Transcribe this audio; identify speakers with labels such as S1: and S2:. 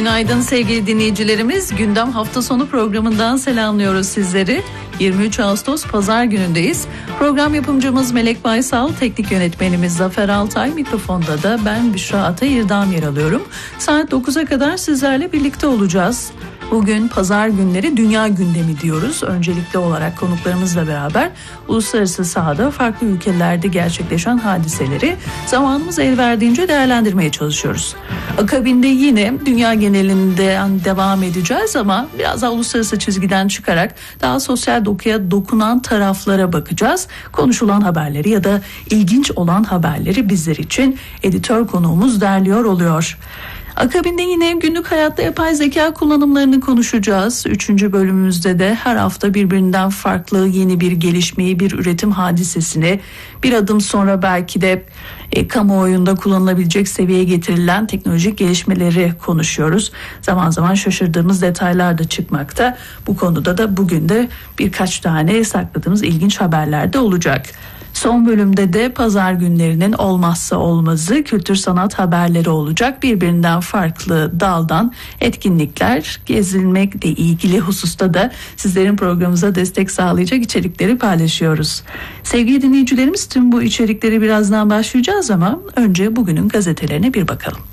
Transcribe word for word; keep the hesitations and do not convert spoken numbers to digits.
S1: Günaydın sevgili dinleyicilerimiz. Gündem hafta sonu programından selamlıyoruz sizleri. yirmi üç Ağustos Pazar günündeyiz. Program yapımcımız Melek Baysal, teknik yönetmenimiz Zafer Altay, mikrofonda da ben Büşra Atayırdam yer alıyorum. Saat dokuza kadar sizlerle birlikte olacağız. Bugün pazar günleri dünya gündemi diyoruz. Öncelikli olarak konuklarımızla beraber uluslararası sahada farklı ülkelerde gerçekleşen hadiseleri zamanımız el verdiğince değerlendirmeye çalışıyoruz. Akabinde yine dünya genelinde devam edeceğiz ama biraz daha uluslararası çizgiden çıkarak daha sosyal dokuya dokunan taraflara bakacağız. Konuşulan haberleri ya da ilginç olan haberleri bizler için editör konuğumuz derliyor oluyor. Akabinde yine günlük hayatta yapay zeka kullanımlarını konuşacağız. Üçüncü bölümümüzde de her hafta birbirinden farklı yeni bir gelişmeyi, bir üretim hadisesini, bir adım sonra belki de e, kamuoyunda kullanılabilecek seviyeye getirilen teknolojik gelişmeleri konuşuyoruz. Zaman zaman şaşırdığımız detaylar da çıkmakta. Bu konuda da bugün de birkaç tane sakladığımız ilginç haberler de olacak. Son bölümde de pazar günlerinin olmazsa olmazı kültür sanat haberleri olacak. Birbirinden farklı daldan etkinlikler, gezilmekle ilgili hususta da sizlerin programımıza destek sağlayacak içerikleri paylaşıyoruz. Sevgili dinleyicilerimiz, tüm bu içerikleri birazdan başlayacağız ama önce bugünün gazetelerine bir bakalım.